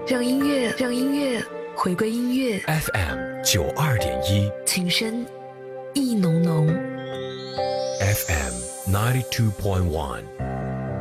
让音乐回归音乐。 FM92.1， 情深意浓浓。 FM 92.1